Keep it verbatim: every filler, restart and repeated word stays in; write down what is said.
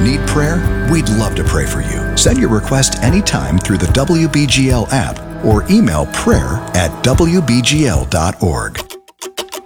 Need prayer? We'd love to pray for you. Send your request anytime through the W B G L app or email prayer at w b g l dot org.